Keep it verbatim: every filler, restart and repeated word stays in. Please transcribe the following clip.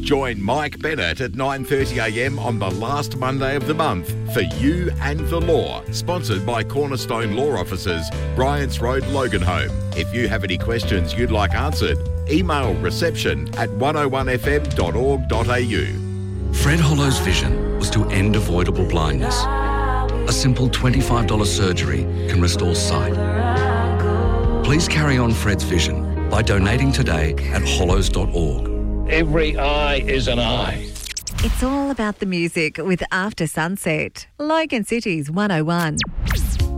Join Mike Bennett at nine thirty a m on the last Monday of the month for You and the Law, sponsored by Cornerstone Law Officers, Bryants Road, Loganholme. If you have any questions you'd like answered, email reception at one oh one f m dot org dot a u. Fred Hollow's vision was to end avoidable blindness. A simple twenty-five dollars surgery can restore sight. Please carry on Fred's vision by donating today at hollows dot org. Every eye is an eye. It's all about the music with After Sunset. Logan City's one oh one.